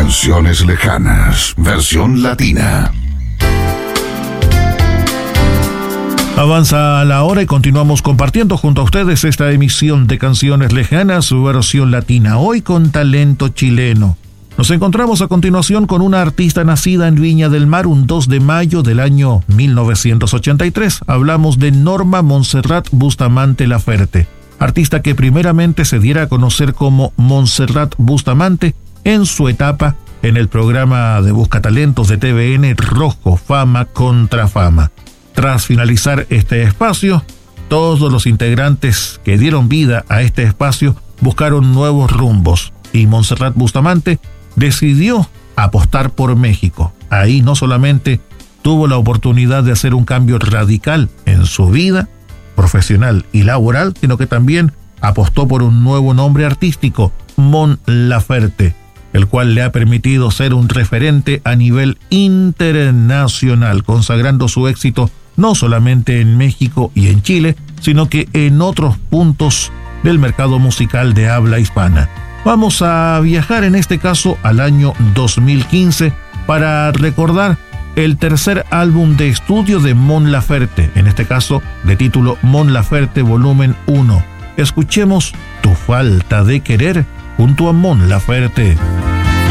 Canciones lejanas, versión latina. Avanza la hora y continuamos compartiendo junto a ustedes esta emisión de Canciones Lejanas, su versión latina, hoy con talento chileno. Nos encontramos a continuación con una artista nacida en Viña del Mar un 2 de mayo del año 1983. Hablamos de Norma Montserrat Bustamante Laferte, artista que primeramente se diera a conocer como Montserrat Bustamante en su etapa en el programa de Buscatalentos de TVN Rojo, Fama contra Fama. Tras finalizar este espacio, todos los integrantes que dieron vida a este espacio buscaron nuevos rumbos y Montserrat Bustamante decidió apostar por México. Ahí no solamente tuvo la oportunidad de hacer un cambio radical en su vida profesional y laboral, sino que también apostó por un nuevo nombre artístico, Mon Laferte, el cual le ha permitido ser un referente a nivel internacional, consagrando su éxito no solamente en México y en Chile, sino que en otros puntos del mercado musical de habla hispana. Vamos a viajar en este caso al año 2015 para recordar el tercer álbum de estudio de Mon Laferte, en este caso de título Mon Laferte Volumen 1. Escuchemos Tu falta de querer junto a Mon Laferte.